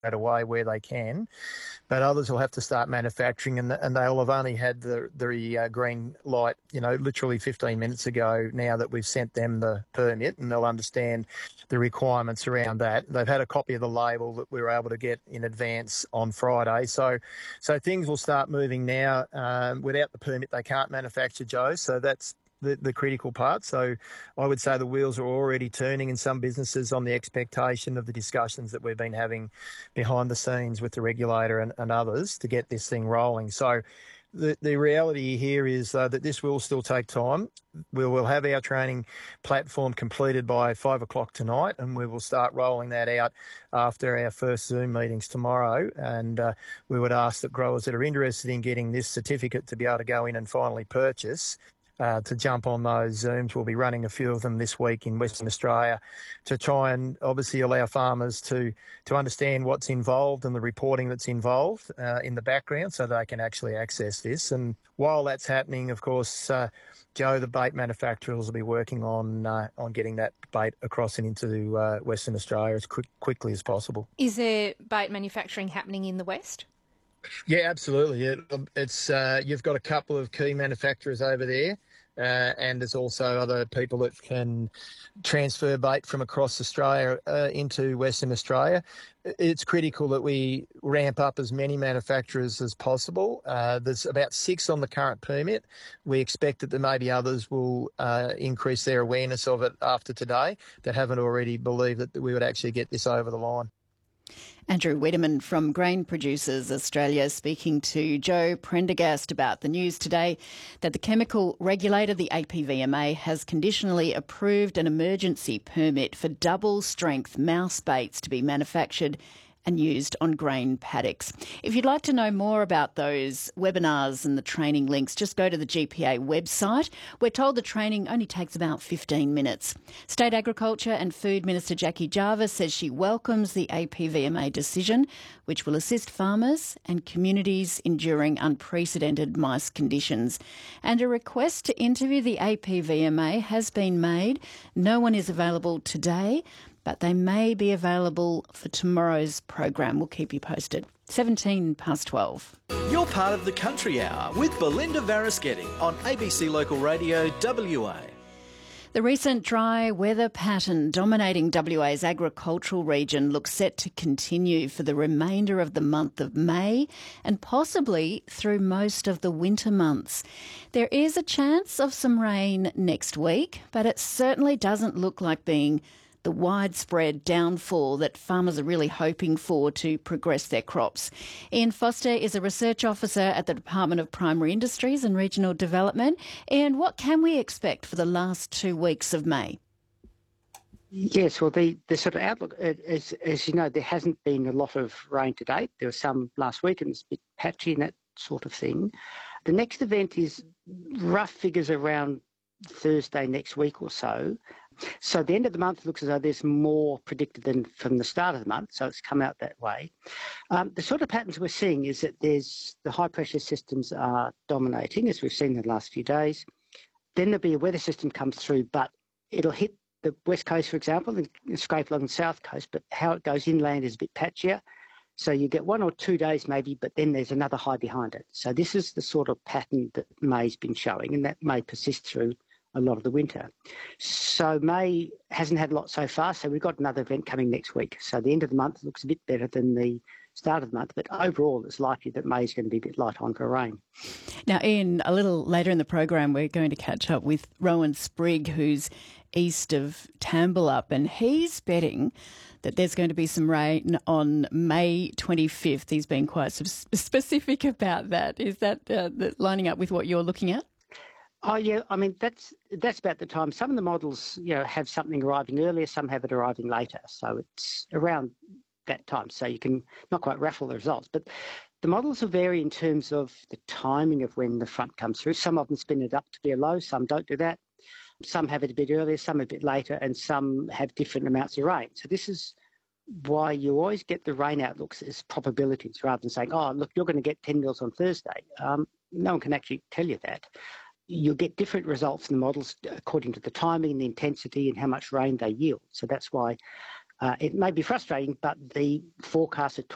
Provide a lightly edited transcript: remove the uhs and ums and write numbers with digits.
away where they can, but others will have to start manufacturing, and they'll have only had the green light, literally 15 minutes ago now that we've sent them the permit, and they'll understand the requirements around that. They've had a copy of the label that we were able to get in advance on Friday. So things will start moving now. Without the permit, they can't manufacture, Joe, so that's the critical part. So I would say the wheels are already turning in some businesses on the expectation of the discussions that we've been having behind the scenes with the regulator and others to get this thing rolling. So the reality here is that this will still take time. We will have our training platform completed by 5 o'clock tonight, and we will start rolling that out after our first Zoom meetings tomorrow. And we would ask that growers that are interested in getting this certificate to be able to go in and finally purchase to jump on those Zooms. We'll be running a few of them this week in Western Australia to try and obviously allow farmers to understand what's involved and the reporting that's involved in the background so they can actually access this. And while that's happening, of course, Joe, the bait manufacturers will be working on getting that bait across and into Western Australia as quickly as possible. Is there bait manufacturing happening in the West? Yeah, absolutely. It's you've got a couple of key manufacturers over there, and there's also other people that can transfer bait from across Australia into Western Australia. It's critical that we ramp up as many manufacturers as possible. There's about 6 on the current permit. We expect that there may be others will increase their awareness of it after today that haven't already believed that we would actually get this over the line. Andrew Wiedemann from Grain Producers Australia speaking to Joe Prendergast about the news today that the chemical regulator, the APVMA, has conditionally approved an emergency permit for double-strength mouse baits to be manufactured and used on grain paddocks. If you'd like to know more about those webinars and the training links, just go to the GPA website. We're told the training only takes about 15 minutes. State Agriculture and Food Minister Jackie Jarvis says she welcomes the APVMA decision, which will assist farmers and communities enduring unprecedented mice conditions. And a request to interview the APVMA has been made. No one is available today, but they may be available for tomorrow's program. We'll keep you posted. 17 past 12. You're part of the Country Hour with Belinda Varaschetti on ABC Local Radio WA. The recent dry weather pattern dominating WA's agricultural region looks set to continue for the remainder of the month of May and possibly through most of the winter months. There is a chance of some rain next week, but it certainly doesn't look like being the widespread downfall that farmers are really hoping for to progress their crops. Ian Foster is a research officer at the Department of Primary Industries and Regional Development. Ian, what can we expect for the last 2 weeks of May? Yes, well, the sort of outlook, as you know, there hasn't been a lot of rain to date. There was some last week and it's a bit patchy and that sort of thing. The next event is rough figures around Thursday next week or so. So at the end of the month, it looks as though there's more predicted than from the start of the month, so it's come out that way. The sort of patterns we're seeing is that the high-pressure systems are dominating, as we've seen in the last few days. Then there'll be a weather system comes through, but it'll hit the west coast, for example, and scrape along the south coast, but how it goes inland is a bit patchier. So you get 1 or 2 days maybe, but then there's another high behind it. So this is the sort of pattern that May's been showing, and that may persist through a lot of the winter. So May hasn't had a lot so far, so we've got another event coming next week. So the end of the month looks a bit better than the start of the month, but overall it's likely that May is going to be a bit light on for rain. Now, Ian, a little later in the program we're going to catch up with Rowan Sprigg, who's east of Tambalup, and he's betting that there's going to be some rain on May 25th. He's been quite specific about that. Is that lining up with what you're looking at? Oh, yeah. I mean, that's about the time. Some of the models, have something arriving earlier, some have it arriving later. So it's around that time. So you can not quite raffle the results. But the models will vary in terms of the timing of when the front comes through. Some of them spin it up to be a low, some don't do that. Some have it a bit earlier, some a bit later, and some have different amounts of rain. So this is why you always get the rain outlooks as probabilities rather than saying, oh, look, you're going to get 10 mils on Thursday. No one can actually tell you that. You'll get different results in the models according to the timing, the intensity and how much rain they yield. So that's why it may be frustrating, but the forecast